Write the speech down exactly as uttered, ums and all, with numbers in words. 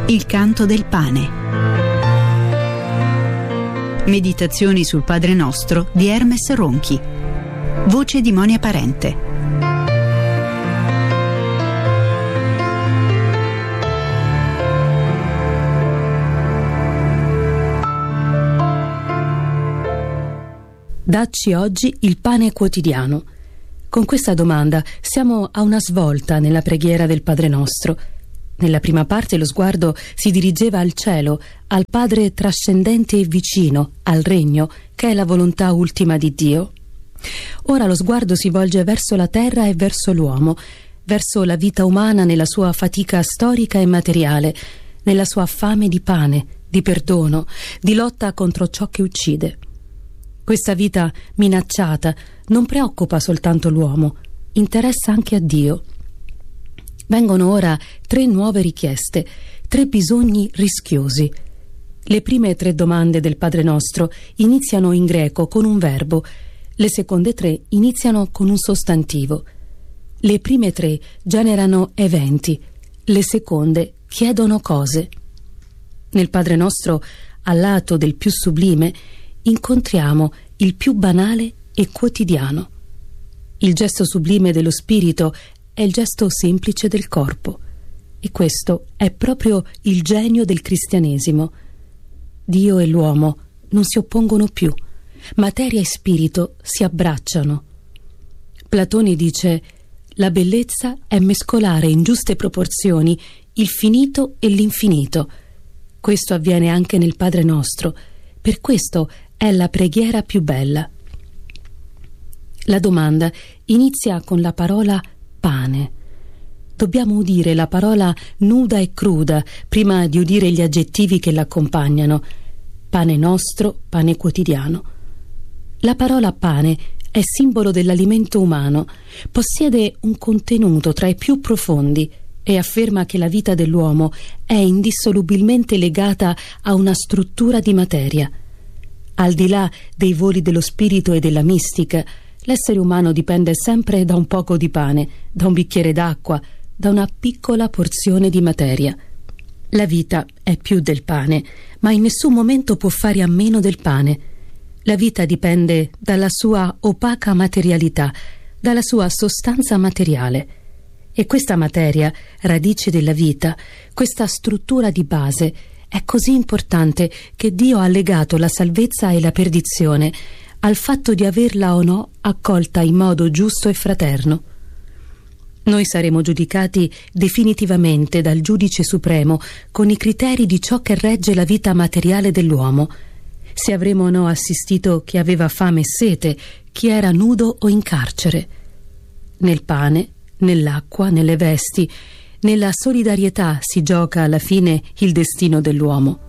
Il canto del pane. Meditazioni sul Padre Nostro di Hermes Ronchi. Voce di Monia Parente. Dacci oggi il pane quotidiano. Con questa domanda siamo a una svolta nella preghiera del Padre Nostro. Nella prima parte lo sguardo si dirigeva al cielo, al Padre trascendente e vicino, al regno, che è la volontà ultima di Dio. Ora lo sguardo si volge verso la terra e verso l'uomo, verso la vita umana nella sua fatica storica e materiale, nella sua fame di pane, di perdono, di lotta contro ciò che uccide. Questa vita minacciata non preoccupa soltanto l'uomo, interessa anche a Dio. Vengono ora tre nuove richieste, tre bisogni rischiosi. Le prime tre domande del Padre Nostro iniziano in greco con un verbo, le seconde tre iniziano con un sostantivo. Le prime tre generano eventi, le seconde chiedono cose. Nel Padre Nostro, al lato del più sublime, incontriamo il più banale e quotidiano. Il gesto sublime dello spirito è il gesto semplice del corpo, e questo è proprio il genio del cristianesimo. Dio e l'uomo non si oppongono più, materia e spirito si abbracciano. Platone dice: la bellezza è mescolare in giuste proporzioni il finito e l'infinito. Questo avviene anche nel Padre Nostro, per questo è la preghiera più bella. La domanda inizia con la parola pane. Dobbiamo udire la parola nuda e cruda prima di udire gli aggettivi che l'accompagnano. Pane nostro, pane quotidiano. La parola pane è simbolo dell'alimento umano, possiede un contenuto tra i più profondi e afferma che la vita dell'uomo è indissolubilmente legata a una struttura di materia. Al di là dei voli dello spirito e della mistica, l'essere umano dipende sempre da un poco di pane, da un bicchiere d'acqua, da una piccola porzione di materia. La vita è più del pane, ma in nessun momento può fare a meno del pane. La vita dipende dalla sua opaca materialità, dalla sua sostanza materiale. E questa materia, radice della vita, questa struttura di base, è così importante che Dio ha legato la salvezza e la perdizione al fatto di averla o no accolta in modo giusto e fraterno. Noi saremo giudicati definitivamente dal Giudice Supremo con i criteri di ciò che regge la vita materiale dell'uomo, se avremo o no assistito chi aveva fame e sete, chi era nudo o in carcere. Nel pane, nell'acqua, nelle vesti, nella solidarietà si gioca alla fine il destino dell'uomo.